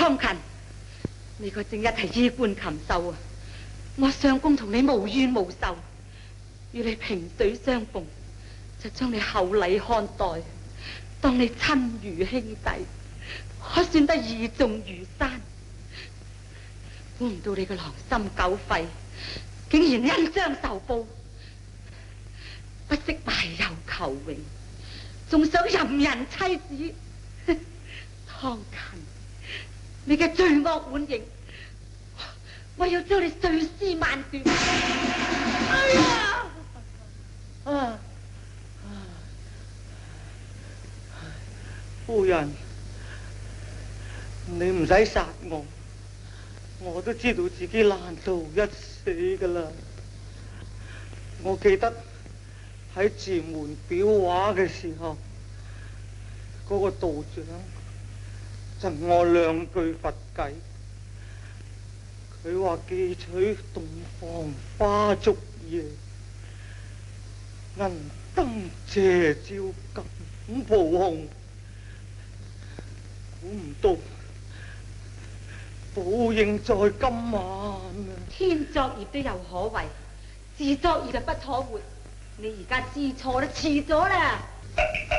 湯勤，你個正一係衣冠禽獸啊！我相公同你無冤無仇，與你萍水相逢，就將你厚禮看待，當你親如兄弟，可算得義重如山。估唔到你個狼心狗肺，竟然恩將仇報，不惜賣友求榮，仲想淫人妻子。湯勤，你嘅罪惡滿盈，我要將你碎屍萬段。哎呀！ 夫人，你唔使殺我，我都知道自己難逃一死噶啦。我記得喺寺門表畫嘅時候，嗰個道長贈我兩句佛偈，佢話記取洞房花燭夜，銀燈謝照錦袍紅。估唔到報應在今晚啊！ 天作孽都有可為，自作孽就不可活。你而家知錯啦，遲咗啦。